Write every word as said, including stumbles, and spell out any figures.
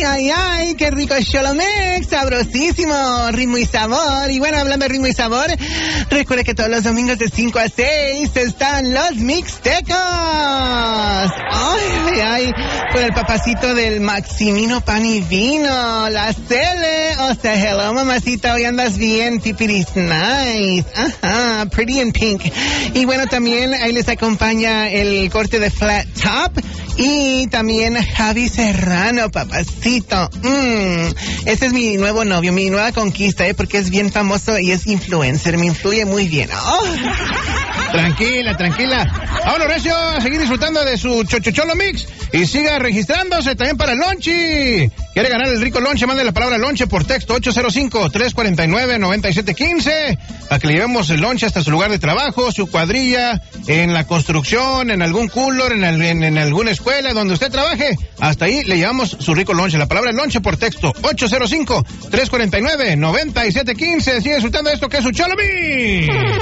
ay, ay, qué rico Xolomex, sabrosísimo, ritmo y sabor. Y bueno, hablando de ritmo y sabor, recuerda que todos los domingos de cinco a seis están los Mixtecos. Ay, ay, ay, con el papacito del Maximino Pan y Vino, la Cele. O sea, hello, mamacita, hoy andas bien, tipiris nice. Ajá, pretty and pink. Y bueno, también ahí les acompaña el corte de Flat Top. Y también Javi Serrano, papacito. Mm, ese es mi nuevo novio, mi nueva conquista, ¿eh? Porque es bien famoso y es influencer. Me influye muy bien. Oh. Tranquila, tranquila. Ahora, Recio, a seguir disfrutando de su Chochocholo Mix. Y siga registrándose también para el lonche. ¿Quiere ganar el rico lonche? Mande la palabra lonche por texto ocho cero cinco, tres cuatro nueve, nueve siete uno cinco. Para que le llevemos el lonche hasta su lugar de trabajo, su cuadrilla, en la construcción, en algún cooler, en, el, en, en alguna escuela, donde usted trabaje. Hasta ahí le llevamos su rico lonche. La palabra lonche por texto ocho cero cinco, tres cuatro nueve, nueve siete uno cinco. Sigue disfrutando de esto que es su Cholo Mix.